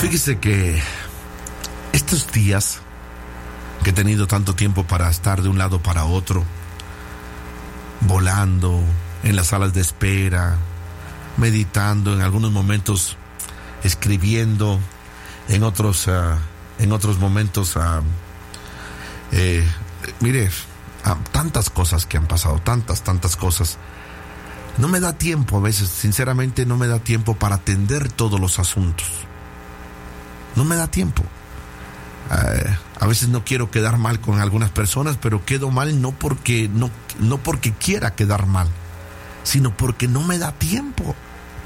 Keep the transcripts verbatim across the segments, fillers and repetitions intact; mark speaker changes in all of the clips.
Speaker 1: Fíjese que estos días que he tenido tanto tiempo para estar de un lado para otro, volando en las salas de espera, meditando, en algunos momentos escribiendo, en otros, uh, en otros momentos, uh, eh, mire, uh, tantas cosas que han pasado, tantas, tantas cosas. No me da tiempo a veces, sinceramente no me da tiempo para atender todos los asuntos. No me da tiempo. Uh, a veces no quiero quedar mal con algunas personas, pero quedo mal no porque, no, no porque quiera quedar mal, sino porque no me da tiempo.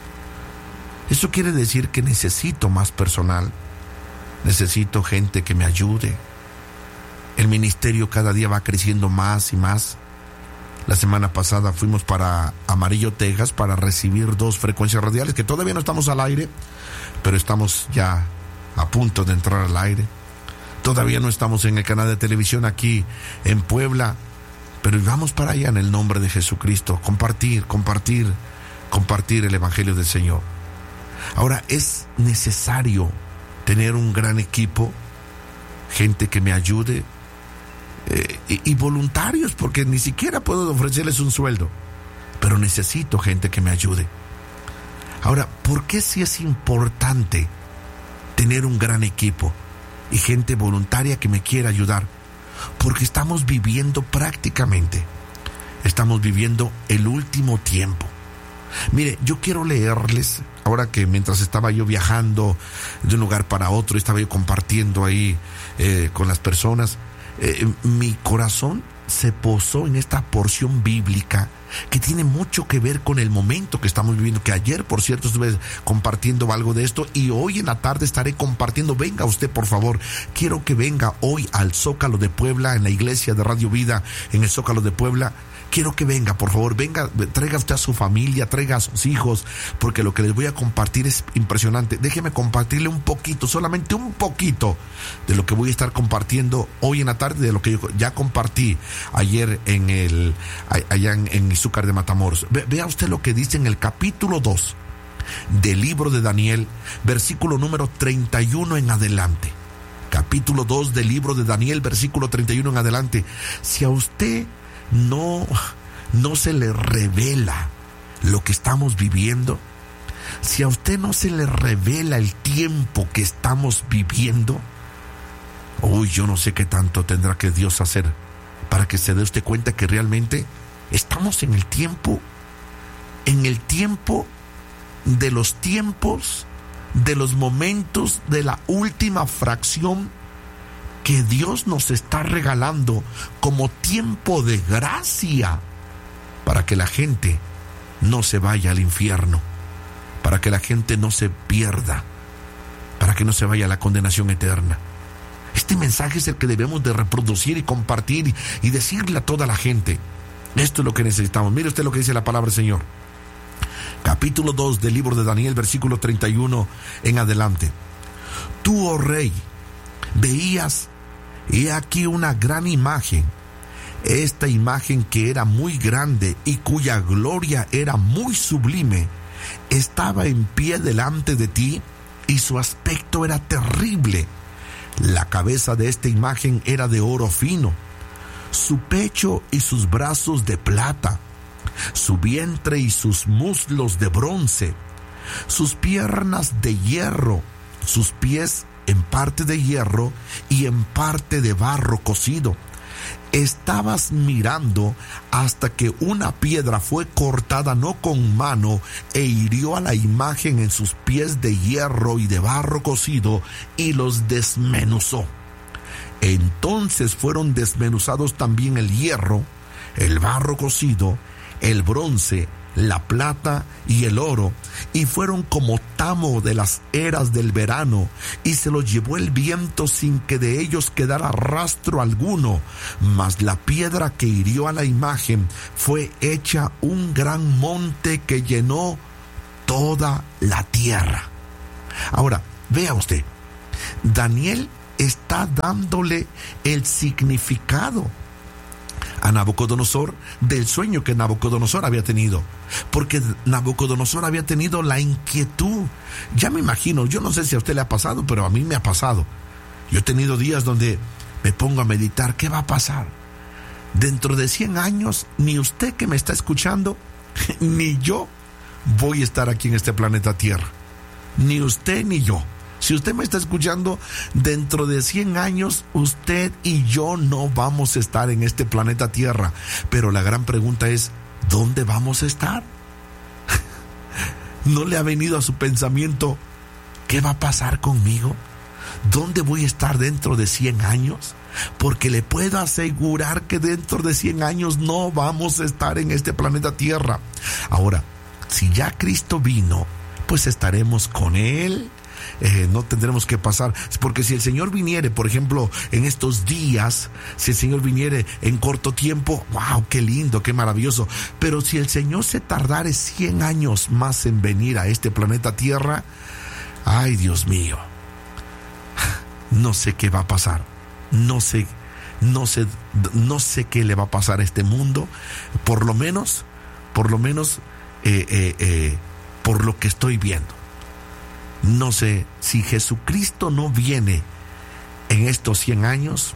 Speaker 1: Eso quiere decir que necesito más personal, necesito gente que me ayude. El ministerio cada día va creciendo más y más. La semana pasada fuimos para Amarillo, Texas, para recibir dos frecuencias radiales, que todavía no estamos al aire, pero estamos ya a punto de entrar al aire. Todavía no estamos en el canal de televisión aquí en Puebla, pero vamos para allá en el nombre de Jesucristo. Compartir, compartir, compartir el Evangelio del Señor. Ahora, es necesario tener un gran equipo, gente que me ayude, eh, y, y voluntarios, porque ni siquiera puedo ofrecerles un sueldo, pero necesito gente que me ayude. Ahora, ¿por qué sí es importante tener un gran equipo y gente voluntaria que me quiera ayudar? Porque estamos viviendo prácticamente, estamos viviendo el último tiempo. Mire, yo quiero leerles, ahora que mientras estaba yo viajando de un lugar para otro, estaba yo compartiendo ahí eh, con las personas, eh, mi corazón se posó en esta porción bíblica que tiene mucho que ver con el momento que estamos viviendo, que ayer, por cierto, estuve compartiendo algo de esto y hoy en la tarde estaré compartiendo. Venga usted, por favor, quiero que venga hoy al Zócalo de Puebla, en la iglesia de Radio Vida, en el Zócalo de Puebla. Quiero que venga, por favor, venga, traiga usted a su familia, traiga a sus hijos, porque lo que les voy a compartir es impresionante. Déjeme compartirle un poquito, solamente un poquito, de lo que voy a estar compartiendo hoy en la tarde, de lo que yo ya compartí ayer en el, allá en, en Izúcar de Matamoros. Ve, vea usted lo que dice en el capítulo dos del libro de Daniel, versículo número treinta y uno en adelante. Capítulo dos del libro de Daniel, versículo treinta y uno en adelante. Si a usted no, no se le revela lo que estamos viviendo, si a usted no se le revela el tiempo que estamos viviendo, uy, yo no sé qué tanto tendrá que Dios hacer para que se dé usted cuenta que realmente estamos en el tiempo, en el tiempo de los tiempos, de los momentos de la última fracción que Dios nos está regalando como tiempo de gracia para que la gente no se vaya al infierno, para que la gente no se pierda, para que no se vaya a la condenación eterna. Este mensaje es el que debemos de reproducir y compartir y, y decirle a toda la gente. Esto es lo que necesitamos. Mire usted lo que dice la palabra del Señor. Capítulo dos del libro de Daniel, versículo treinta y uno en adelante. Tú, oh rey, veías, he aquí una gran imagen, esta imagen que era muy grande y cuya gloria era muy sublime, estaba en pie delante de ti y su aspecto era terrible. La cabeza de esta imagen era de oro fino, su pecho y sus brazos de plata, su vientre y sus muslos de bronce, sus piernas de hierro, sus pies en parte de hierro y en parte de barro cocido. Estabas mirando hasta que una piedra fue cortada no con mano e hirió a la imagen en sus pies de hierro y de barro cocido y los desmenuzó. Entonces fueron desmenuzados también el hierro, el barro cocido, el bronce, la plata y el oro, y fueron como tamo de las eras del verano, y se los llevó el viento sin que de ellos quedara rastro alguno. Mas la piedra que hirió a la imagen fue hecha un gran monte que llenó toda la tierra. Ahora, vea usted, Daniel está dándole el significado a Nabucodonosor del sueño que Nabucodonosor había tenido, porque Nabucodonosor había tenido la inquietud. Ya me imagino, yo no sé si a usted le ha pasado, pero a mí me ha pasado. Yo he tenido días donde me pongo a meditar, ¿qué va a pasar? Dentro de cien años, ni usted que me está escuchando, ni yo voy a estar aquí en este planeta Tierra. Ni usted ni yo. Si usted me está escuchando, dentro de cien años, usted y yo no vamos a estar en este planeta Tierra. Pero la gran pregunta es, ¿dónde vamos a estar? ¿No le ha venido a su pensamiento, qué va a pasar conmigo? ¿Dónde voy a estar dentro de cien años? Porque le puedo asegurar que dentro de cien años no vamos a estar en este planeta Tierra. Ahora, si ya Cristo vino, pues estaremos con Él. Eh, no tendremos que pasar, porque si el Señor viniere, por ejemplo, en estos días, si el Señor viniere en corto tiempo, wow, qué lindo, qué maravilloso. Pero si el Señor se tardare cien años más en venir a este planeta Tierra, ay, Dios mío, no sé qué va a pasar, no sé, no sé, no sé qué le va a pasar a este mundo, por lo menos, por lo menos, eh, eh, eh, por lo que estoy viendo. No sé, si Jesucristo no viene en estos cien años,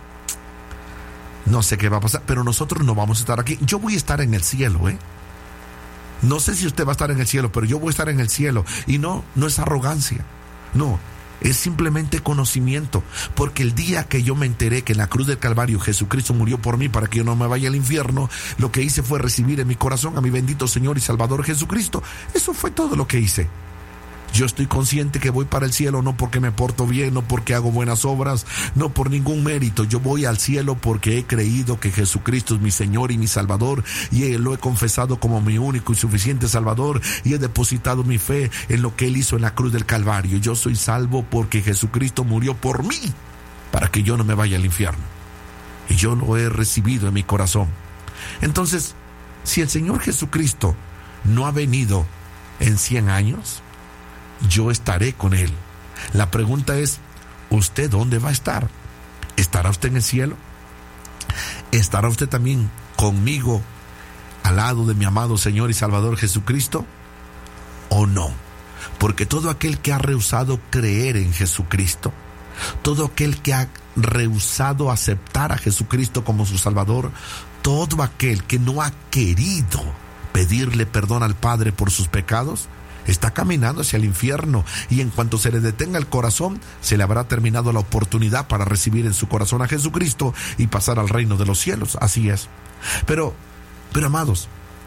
Speaker 1: no sé qué va a pasar, pero nosotros no vamos a estar aquí. Yo voy a estar en el cielo, ¿eh? No sé si usted va a estar en el cielo, pero yo voy a estar en el cielo. Y no, no es arrogancia, no, es simplemente conocimiento. Porque el día que yo me enteré que en la cruz del Calvario Jesucristo murió por mí para que yo no me vaya al infierno, lo que hice fue recibir en mi corazón a mi bendito Señor y Salvador Jesucristo. Eso fue todo lo que hice. Yo estoy consciente que voy para el cielo no porque me porto bien, no porque hago buenas obras, no por ningún mérito. Yo voy al cielo porque he creído que Jesucristo es mi Señor y mi Salvador, y lo he confesado como mi único y suficiente Salvador, y he depositado mi fe en lo que Él hizo en la cruz del Calvario. Yo soy salvo porque Jesucristo murió por mí, para que yo no me vaya al infierno. Y yo lo he recibido en mi corazón. Entonces, si el Señor Jesucristo no ha venido en cien años, yo estaré con Él. La pregunta es, ¿usted dónde va a estar? ¿Estará usted en el cielo? ¿Estará usted también conmigo al lado de mi amado Señor y Salvador Jesucristo? ¿O no? Porque todo aquel que ha rehusado creer en Jesucristo, todo aquel que ha rehusado aceptar a Jesucristo como su Salvador, todo aquel que no ha querido pedirle perdón al Padre por sus pecados, está caminando hacia el infierno, y en cuanto se le detenga el corazón, se le habrá terminado la oportunidad para recibir en su corazón a Jesucristo y pasar al reino de los cielos. Así es. Pero, pero amados,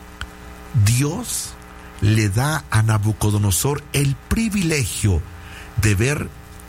Speaker 1: Dios le da a Nabucodonosor el privilegio de ver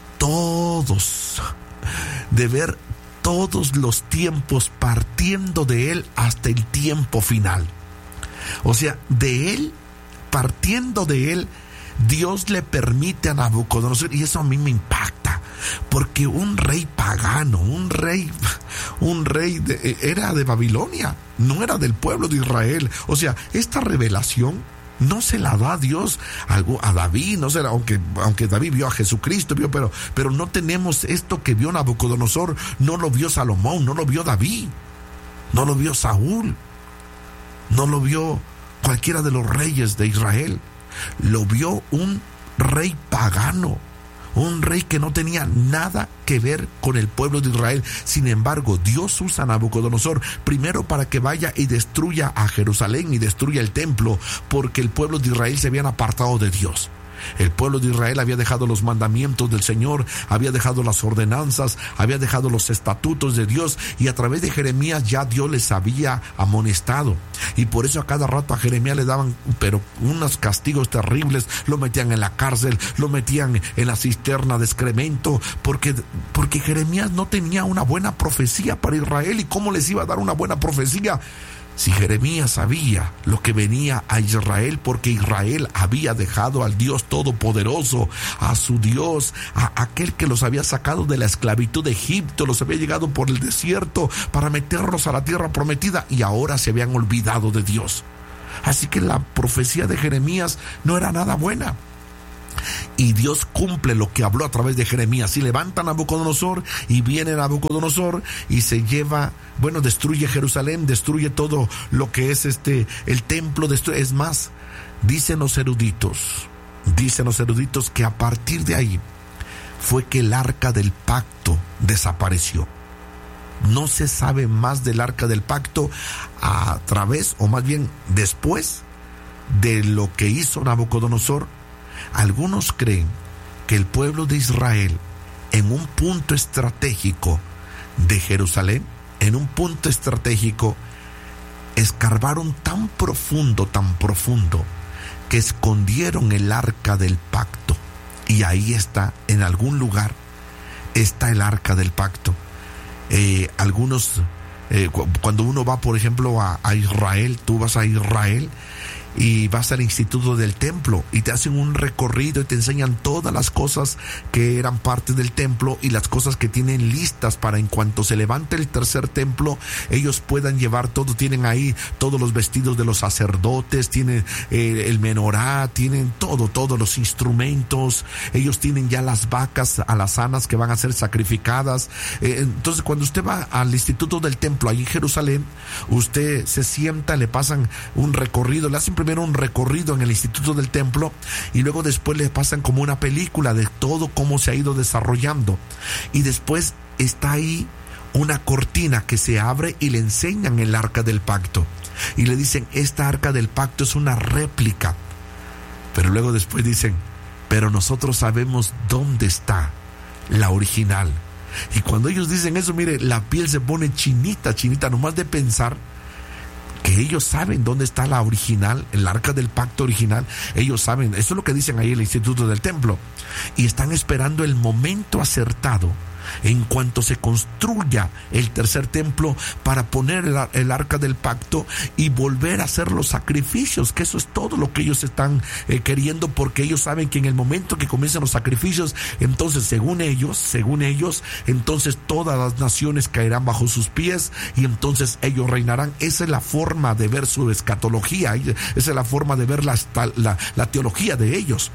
Speaker 1: todos, de ver todos los tiempos partiendo de él hasta el tiempo final. O sea, de él, partiendo de él, Dios le permite a Nabucodonosor, y eso a mí me impacta, porque un rey pagano, un rey, un rey de, era de Babilonia, no era del pueblo de Israel. O sea, esta revelación no se la da Dios a, a David, no se la, aunque, aunque David vio a Jesucristo, vio, pero, pero no tenemos esto que vio Nabucodonosor, no lo vio Salomón, no lo vio David, no lo vio Saúl, no lo vio cualquiera de los reyes de Israel. Lo vio un rey pagano, un rey que no tenía nada que ver con el pueblo de Israel. Sin embargo, Dios usa a Nabucodonosor primero para que vaya y destruya a Jerusalén y destruya el templo, porque el pueblo de Israel se habían apartado de Dios. El pueblo de Israel había dejado los mandamientos del Señor, había dejado las ordenanzas, había dejado los estatutos de Dios, y a través de Jeremías ya Dios les había amonestado. Y por eso a cada rato a Jeremías le daban pero unos castigos terribles, lo metían en la cárcel, lo metían en la cisterna de excremento, porque, porque Jeremías no tenía una buena profecía para Israel. ¿Y cómo les iba a dar una buena profecía si Jeremías sabía lo que venía a Israel? Porque Israel había dejado al Dios Todopoderoso, a su Dios, a aquel que los había sacado de la esclavitud de Egipto, los había llegado por el desierto para meterlos a la tierra prometida, y ahora se habían olvidado de Dios. Así que la profecía de Jeremías no era nada buena. Y Dios cumple lo que habló a través de Jeremías. Y levanta a Nabucodonosor, y viene Nabucodonosor y se lleva, bueno, destruye Jerusalén, destruye todo lo que es este, el templo, destruye. Es más, dicen los eruditos, dicen los eruditos que a partir de ahí fue que el arca del pacto desapareció. No se sabe más del arca del pacto a través, o más bien después de lo que hizo Nabucodonosor. Algunos creen que el pueblo de Israel, en un punto estratégico de Jerusalén, en un punto estratégico, escarbaron tan profundo, tan profundo, que escondieron el arca del pacto. Y ahí está, en algún lugar, está el arca del pacto. Eh, algunos, eh, cuando uno va, por ejemplo, a, a Israel, tú vas a Israel y vas al Instituto del Templo y te hacen un recorrido y te enseñan todas las cosas que eran parte del templo y las cosas que tienen listas para en cuanto se levante el tercer templo, ellos puedan llevar todo. Tienen ahí todos los vestidos de los sacerdotes, tienen eh, el menorá, tienen todo, todos los instrumentos. Ellos tienen ya las vacas alazanas que van a ser sacrificadas. Eh, entonces, cuando usted va al Instituto del Templo, ahí en Jerusalén, usted se sienta, le pasan un recorrido, le hacen primero un recorrido en el Instituto del Templo y luego después le pasan como una película de todo cómo se ha ido desarrollando, y después está ahí una cortina que se abre y le enseñan el arca del pacto y le dicen: esta arca del pacto es una réplica, pero luego después dicen: pero nosotros sabemos dónde está la original. Y cuando ellos dicen eso, mire, la piel se pone chinita, chinita, nomás de pensar que ellos saben dónde está la original, el arca del pacto original. Ellos saben, eso es lo que dicen ahí en el Instituto del Templo, y están esperando el momento acertado en cuanto se construya el tercer templo para poner el, el arca del pacto y volver a hacer los sacrificios, que eso es todo lo que ellos están eh, queriendo, porque ellos saben que en el momento que comiencen los sacrificios, entonces según ellos, según ellos, entonces todas las naciones caerán bajo sus pies y entonces ellos reinarán. Esa es la forma de ver su escatología, esa es la forma de ver la, la, la teología de ellos.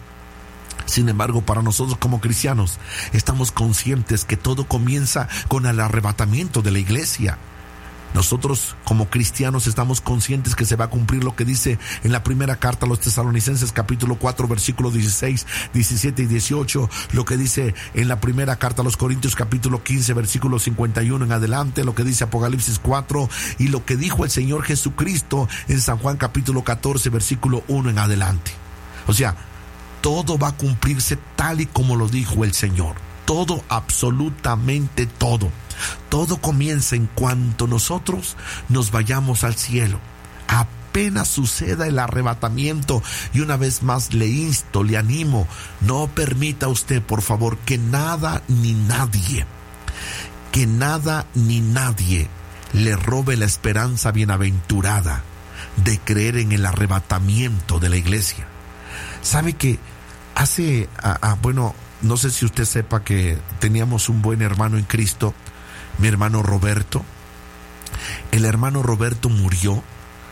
Speaker 1: Sin embargo, para nosotros como cristianos, estamos conscientes que todo comienza con el arrebatamiento de la iglesia. Nosotros como cristianos estamos conscientes que se va a cumplir lo que dice en la primera carta a los Tesalonicenses, capítulo cuatro, versículos dieciséis, diecisiete y dieciocho, lo que dice en la primera carta a los Corintios, capítulo quince, versículo cincuenta y uno en adelante, lo que dice Apocalipsis cuatro, y lo que dijo el Señor Jesucristo en San Juan, capítulo catorce, versículo uno en adelante. O sea, todo va a cumplirse tal y como lo dijo el Señor. Todo, absolutamente todo. Todo comienza en cuanto nosotros nos vayamos al cielo. Apenas suceda el arrebatamiento. Y una vez más le insto, le animo, no permita usted, por favor, que nada ni nadie, que nada ni nadie le robe la esperanza bienaventurada de creer en el arrebatamiento de la iglesia. ¿Sabe que hace, ah, ah, bueno, no sé si usted sepa que teníamos un buen hermano en Cristo, mi hermano Roberto? El hermano Roberto murió,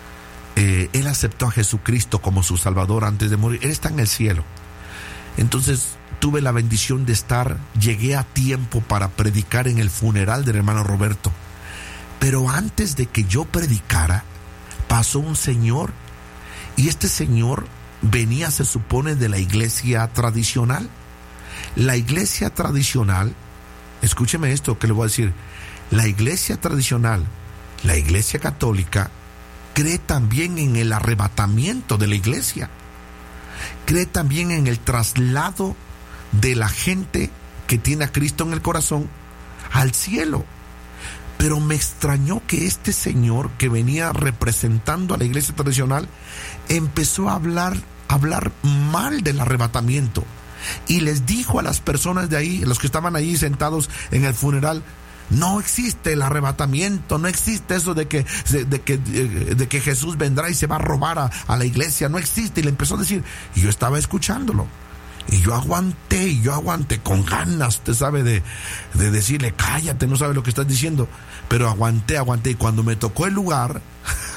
Speaker 1: eh, él aceptó a Jesucristo como su Salvador antes de morir, él está en el cielo. Entonces tuve la bendición de estar, llegué a tiempo para predicar en el funeral del hermano Roberto, pero antes de que yo predicara, pasó un señor, y este señor venía, se supone, de la iglesia tradicional. La iglesia tradicional, escúcheme esto que le voy a decir, la iglesia tradicional, la iglesia católica, cree también en el arrebatamiento de la iglesia, cree también en el traslado de la gente que tiene a Cristo en el corazón al cielo. Pero me extrañó que este señor que venía representando a la iglesia tradicional empezó a hablar, a hablar mal del arrebatamiento, y les dijo a las personas de ahí, los que estaban ahí sentados en el funeral: no existe el arrebatamiento, no existe eso de que, de, de que, de que Jesús vendrá y se va a robar a, a la iglesia, no existe. Y le empezó a decir, y yo estaba escuchándolo. Y yo aguanté, y yo aguanté con ganas, usted sabe, de, de decirle: cállate, no sabes lo que estás diciendo. Pero aguanté, aguanté. Y cuando me tocó el lugar,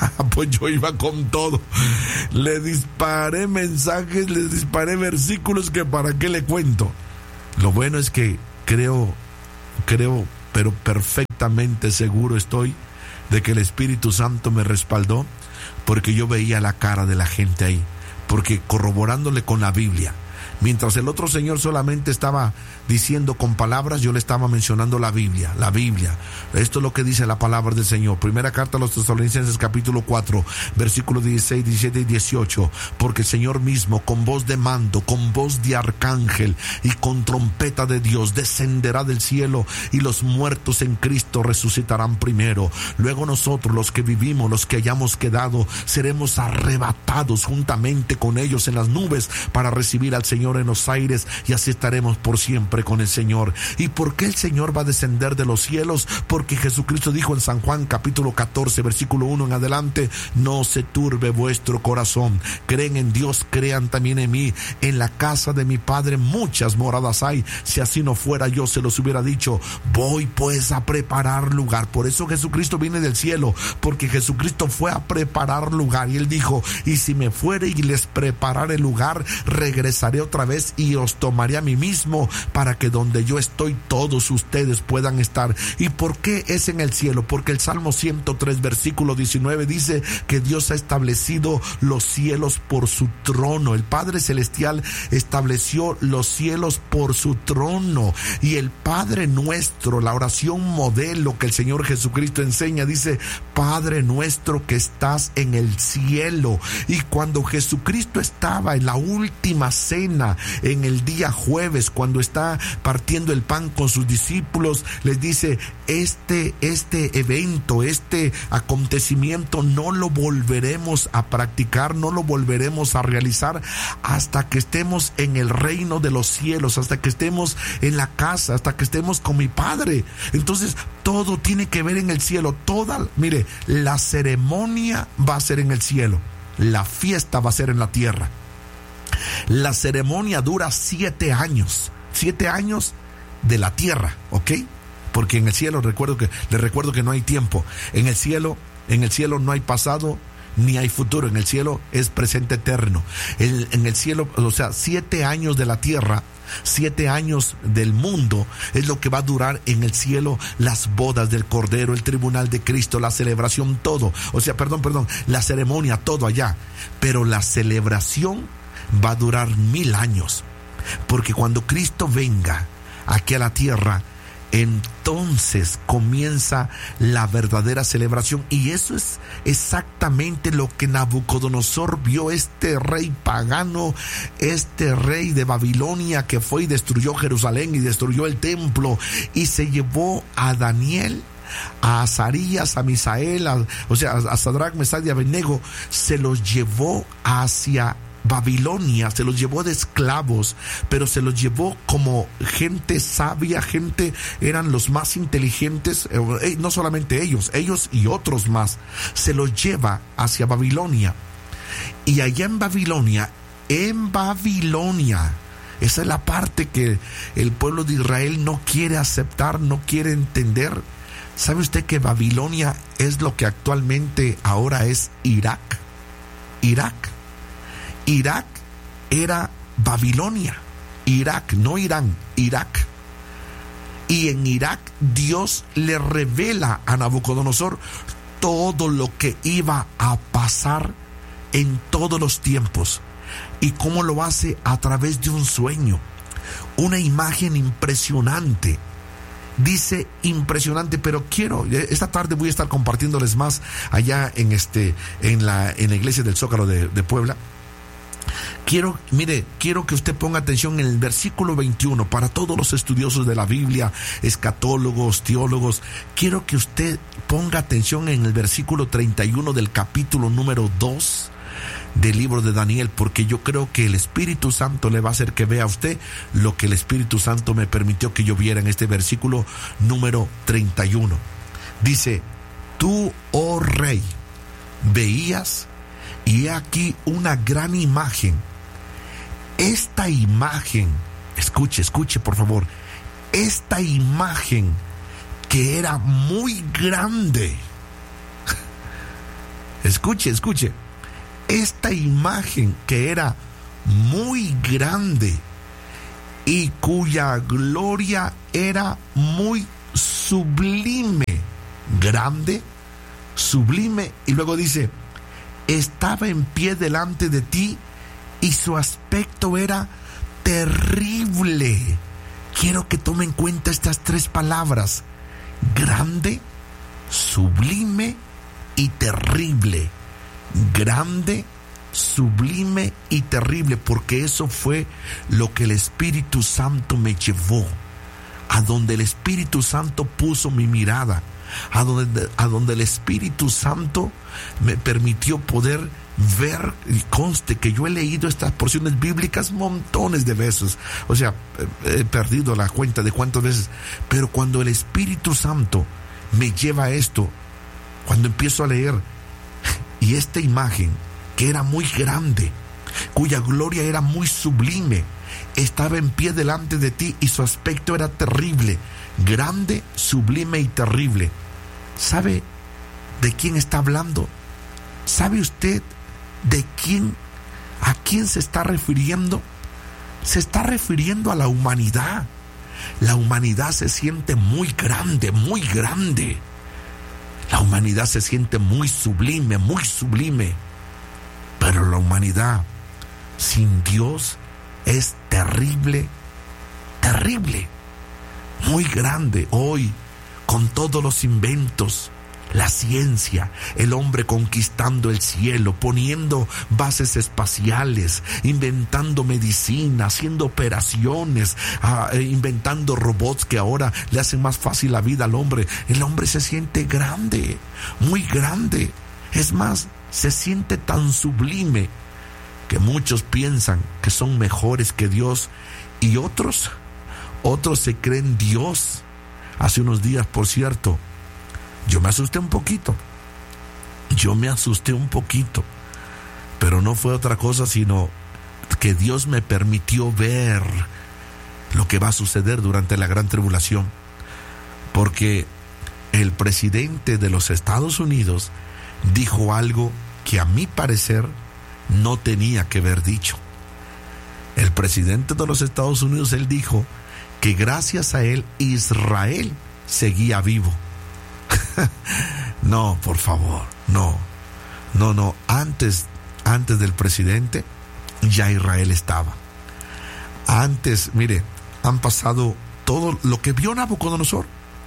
Speaker 1: Pues yo iba con todo. Le disparé mensajes, le disparé versículos que para qué le cuento. Lo bueno es que creo, creo, pero perfectamente seguro estoy de que el Espíritu Santo me respaldó, porque yo veía la cara de la gente ahí, porque corroborándole con la Biblia. Mientras el otro señor solamente estaba diciendo con palabras, yo le estaba mencionando la Biblia, la Biblia. Esto es lo que dice la palabra del Señor. Primera carta a los Tesalonicenses, capítulo cuatro, versículos dieciséis, diecisiete y dieciocho. Porque el Señor mismo, con voz de mando, con voz de arcángel y con trompeta de Dios, descenderá del cielo, y los muertos en Cristo resucitarán primero. Luego nosotros, los que vivimos, los que hayamos quedado, seremos arrebatados juntamente con ellos en las nubes para recibir al Señor en los aires, y así estaremos por siempre con el Señor. ¿Y por qué el Señor va a descender de los cielos? Porque Jesucristo dijo en San Juan capítulo catorce, versículo uno en adelante: no se turbe vuestro corazón, creen en Dios, crean también en mí. En la casa de mi Padre muchas moradas hay, si así no fuera yo se los hubiera dicho. Voy pues a preparar lugar. Por eso Jesucristo viene del cielo, porque Jesucristo fue a preparar lugar, y Él dijo: y si me fuere y les prepararé lugar, regresaré otra vez y os tomaré a mí mismo, para que donde yo estoy todos ustedes puedan estar. ¿Y por qué es en el cielo? Porque el Salmo ciento tres versículo diecinueve dice que Dios ha establecido los cielos por su trono. El Padre Celestial estableció los cielos por su trono, y el Padre nuestro, la oración modelo que el Señor Jesucristo enseña, dice: Padre nuestro que estás en el cielo. Y cuando Jesucristo estaba en la última cena, en el día jueves, cuando está partiendo el pan con sus discípulos, les dice: este, este evento, este acontecimiento no lo volveremos a practicar, no lo volveremos a realizar hasta que estemos en el reino de los cielos, hasta que estemos en la casa, hasta que estemos con mi Padre. Entonces todo tiene que ver en el cielo. Toda, mire, la ceremonia va a ser en el cielo, la fiesta va a ser en la tierra. La ceremonia dura siete años, siete años de la tierra, ¿ok? Porque en el cielo, recuerdo que, les recuerdo que no hay tiempo. En el cielo, en el cielo no hay pasado ni hay futuro. En el cielo es presente eterno. En, en el cielo, o sea, siete años de la tierra, siete años del mundo es lo que va a durar en el cielo. Las bodas del Cordero, el tribunal de Cristo, la celebración, todo. O sea, perdón, perdón, la ceremonia, todo allá. Pero la celebración va a durar mil años, porque cuando Cristo venga aquí a la tierra, entonces comienza la verdadera celebración. Y eso es exactamente lo que Nabucodonosor vio, este rey pagano, este rey de Babilonia que fue y destruyó Jerusalén y destruyó el templo, y se llevó a Daniel, a Azarías, a Misael, a, o sea, a Sadrach, Mesach y Abednego, se los llevó hacia Babilonia, se los llevó de esclavos, pero se los llevó como gente sabia, gente, eran los más inteligentes, eh, no solamente ellos, ellos y otros más, se los lleva hacia Babilonia. Y allá en Babilonia, en Babilonia, esa es la parte que el pueblo de Israel no quiere aceptar, no quiere entender. ¿Sabe usted que Babilonia es lo que actualmente ahora es Irak? Irak. Irak era Babilonia. Irak, no Irán, Irak. Y en Irak Dios le revela a Nabucodonosor todo lo que iba a pasar en todos los tiempos. ¿Y cómo lo hace? A través de un sueño, una imagen impresionante. Dice impresionante, pero quiero, esta tarde voy a estar compartiéndoles más allá en este, en la, en la iglesia del Zócalo de, de Puebla. Quiero, mire, quiero que usted ponga atención en el versículo veintiuno, para todos los estudiosos de la Biblia, escatólogos, teólogos. Quiero que usted ponga atención en el versículo treinta y uno del capítulo número dos del libro de Daniel, porque yo creo que el Espíritu Santo le va a hacer que vea a usted lo que el Espíritu Santo me permitió que yo viera en este versículo número treinta y uno. Dice: tú, oh rey, veías, y he aquí una gran imagen. Esta imagen, escuche, escuche por favor, esta imagen que era muy grande, Escuche, escuche. Esta imagen que era muy grande y cuya gloria era muy sublime, grande, sublime, y luego dice, estaba en pie delante de ti y su aspecto era terrible. Quiero que tome en cuenta estas tres palabras: grande, sublime y terrible. Grande, sublime y terrible, porque eso fue lo que el Espíritu Santo me llevó, a donde el Espíritu Santo puso mi mirada, a donde, a donde el Espíritu Santo me permitió poder ver. Y conste que yo he leído estas porciones bíblicas montones de veces, o sea, he perdido la cuenta de cuántas veces, pero cuando el Espíritu Santo me lleva a esto, cuando empiezo a leer, y esta imagen que era muy grande, cuya gloria era muy sublime, estaba en pie delante de ti y su aspecto era terrible, grande, sublime y terrible. ¿Sabe de quién está hablando? ¿Sabe usted de quién, a quién se está refiriendo? Se está refiriendo a la humanidad. La humanidad se siente muy grande, muy grande. La humanidad se siente muy sublime, muy sublime. Pero la humanidad sin Dios es terrible, terrible, muy grande. Hoy, con todos los inventos, la ciencia, el hombre conquistando el cielo, poniendo bases espaciales, inventando medicina, haciendo operaciones, uh, inventando robots que ahora le hacen más fácil la vida al hombre. El hombre se siente grande, muy grande. Es más, se siente tan sublime que muchos piensan que son mejores que Dios, y otros, otros se creen Dios. Hace unos días, por cierto, yo me asusté un poquito, yo me asusté un poquito, pero no fue otra cosa sino que Dios me permitió ver lo que va a suceder durante la gran tribulación, porque el presidente de los Estados Unidos dijo algo que a mi parecer no tenía que haber dicho. El presidente de los Estados Unidos, él dijo que gracias a él Israel seguía vivo. No, por favor, no, no, no, antes, antes del presidente ya Israel estaba. Antes, mire, han pasado todo lo que vio Nabucodonosor,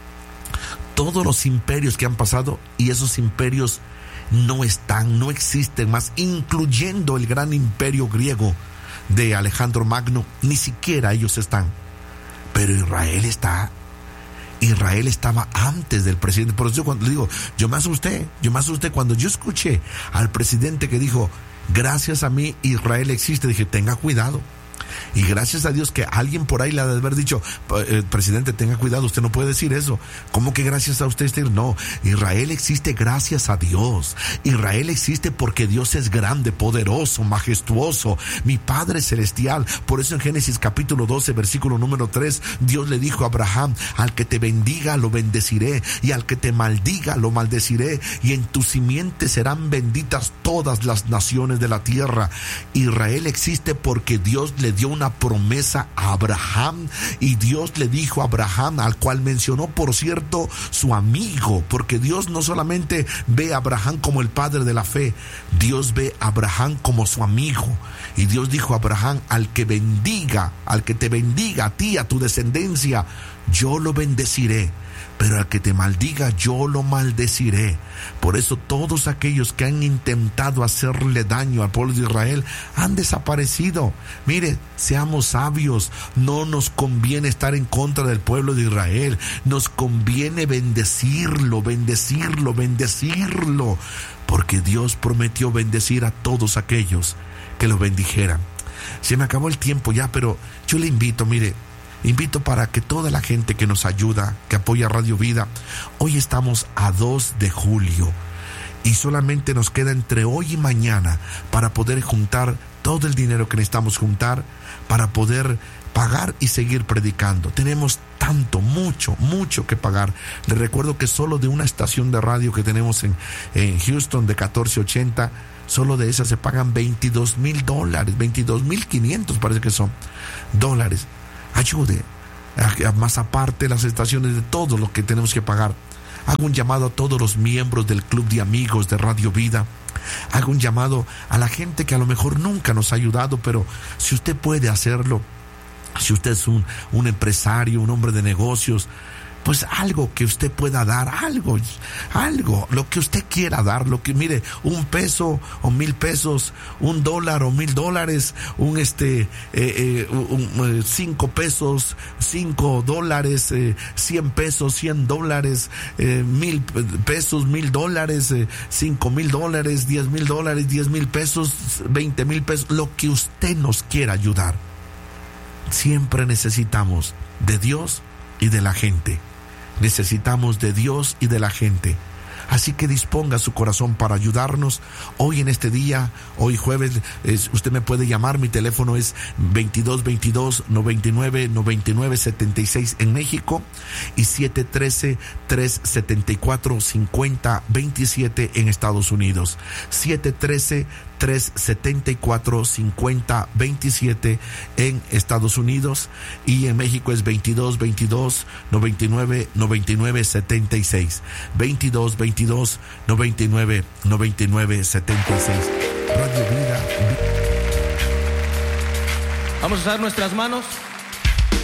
Speaker 1: todos los imperios que han pasado, y esos imperios no están, no existen más, incluyendo el gran imperio griego de Alejandro Magno, ni siquiera ellos están, pero Israel está. Israel estaba antes del presidente. Por eso yo cuando digo, yo me asusté, yo me asusté cuando yo escuché al presidente que dijo, gracias a mí Israel existe. Dije, tenga cuidado. Y gracias a Dios que alguien por ahí le ha de haber dicho, eh, presidente, tenga cuidado, usted no puede decir eso. ¿Cómo que gracias a usted? No, Israel existe gracias a Dios. Israel existe porque Dios es grande, poderoso, majestuoso, mi Padre celestial. Por eso en Génesis capítulo doce, versículo número tres, Dios le dijo a Abraham, al que te bendiga lo bendeciré, y al que te maldiga lo maldeciré, y en tu simiente serán benditas todas las naciones de la tierra. Israel existe porque Dios le dio una promesa a Abraham, y Dios le dijo a Abraham, al cual mencionó, por cierto, su amigo, porque Dios no solamente ve a Abraham como el padre de la fe, Dios ve a Abraham como su amigo. Y Dios dijo a Abraham, al que bendiga, al que te bendiga a ti, a tu descendencia, yo lo bendeciré, pero al que te maldiga yo lo maldeciré. Por eso todos aquellos que han intentado hacerle daño al pueblo de Israel han desaparecido. Mire, seamos sabios, no nos conviene estar en contra del pueblo de Israel, nos conviene bendecirlo, bendecirlo, bendecirlo, porque Dios prometió bendecir a todos aquellos que lo bendijeran. Se me acabó el tiempo ya, pero yo le invito, mire, invito para que toda la gente que nos ayuda, que apoya Radio Vida, hoy estamos a dos de julio y solamente nos queda entre hoy y mañana para poder juntar todo el dinero que necesitamos juntar para poder pagar y seguir predicando. Tenemos tanto, mucho, mucho que pagar. Les recuerdo que solo de una estación de radio que tenemos en, en Houston de catorce ochenta, solo de esa se pagan veintidós mil dólares, veintidós mil quinientos parece que son dólares. Ayude, más aparte las estaciones de todo lo que tenemos que pagar. Hago un llamado a todos los miembros del Club de Amigos de Radio Vida. Hago un llamado a la gente que a lo mejor nunca nos ha ayudado, pero si usted puede hacerlo, si usted es un, un empresario, un hombre de negocios, pues algo que usted pueda dar, algo, algo, lo que usted quiera dar, lo que, mire, un peso o mil pesos, un dólar o mil dólares, un este, eh, eh, un, cinco pesos, cinco dólares, eh, cien pesos, cien dólares, eh, mil pesos, mil dólares, eh, cinco mil dólares, diez mil dólares, diez mil pesos, veinte mil pesos, lo que usted nos quiera ayudar. Siempre necesitamos de Dios y de la gente. Necesitamos de Dios y de la gente. Así que disponga su corazón para ayudarnos hoy en este día, hoy jueves. Es, usted me puede llamar, mi teléfono es veintidós veintidós noventa y nueve noventa y nueve setenta y seis en México y siete uno tres tres siete cuatro cinco cero dos siete en Estados Unidos. siete uno tres tres siete cuatro cinco cero dos siete en Estados Unidos, y en México es veintidós veintidós noventa y nueve noventa y nueve setenta y seis. veintidós veintidós noventa y nueve noventa y nueve setenta y seis. Radio Vida.
Speaker 2: Vamos a usar nuestras manos.